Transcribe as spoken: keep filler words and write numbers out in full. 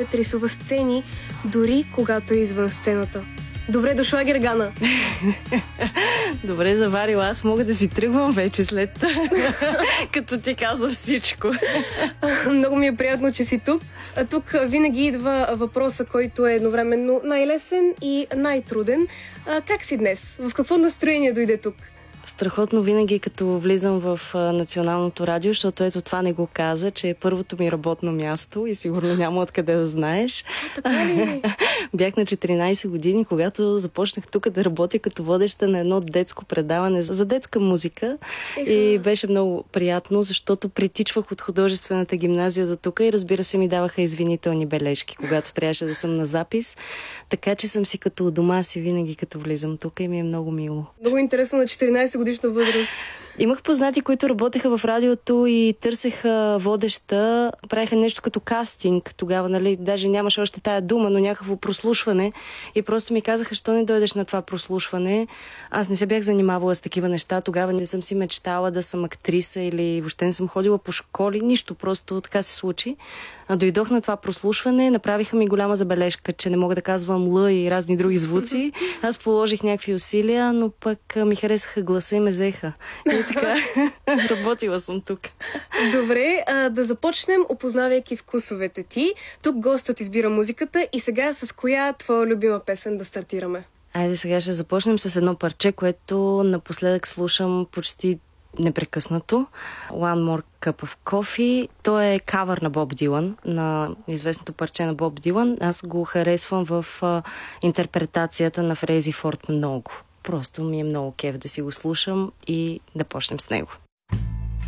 Гергерт рисува сцени, дори когато е извън сцената. Добре дошла, Гергана! Добре заварила, аз мога да си тръгвам вече след като ти каза всичко. Много ми е приятно, че си тук. А тук винаги идва въпроса, който е едновременно най-лесен и най-труден. А, как си днес? В какво настроение дойде тук? Страхотно винаги, като влизам в Националното радио, защото ето това не го каза, че е първото ми работно място и сигурно няма откъде да знаеш. А, така ли? Бях на четиринайсет години, когато започнах тук да работя като водеща на едно детско предаване за детска музика. Еха. И беше много приятно, защото притичвах от художествената гимназия до тук и разбира се ми даваха извинителни бележки, когато трябваше да съм на запис. Така че съм си като у дома си винаги, като влизам тук и ми е много мило. Много интересно на четиринайсет годишна възраст. Имах познати, които работеха в радиото и търсеха водеща. Правеха нещо като кастинг тогава, нали? Даже нямаше още тая дума, но някакво прослушване. И просто ми казаха, що не дойдеш на това прослушване. Аз не се бях занимавала с такива неща. Тогава не съм си мечтала да съм актриса или въобще не съм ходила по школи. Нищо, просто така се случи. А дойдох на това прослушване, направиха ми голяма забележка, че не мога да казвам Л и разни други звуци. Аз положих някакви усилия, но пък ми харесаха гласа и ме взеха. И така, работила съм тук. Добре, а, да започнем, опознавайки вкусовете ти. Тук гостът избира музиката и сега с коя твоя любима песен да стартираме? Айде сега ще започнем с едно парче, което напоследък слушам почти непрекъснато. One More Cup of Coffee. То е кавър на Боб Дилан, на известното парче на Боб Дилан. Аз го харесвам в а, интерпретацията на Фрейзи Форд много. Просто ми е много кеф да си го слушам и да почнем с него.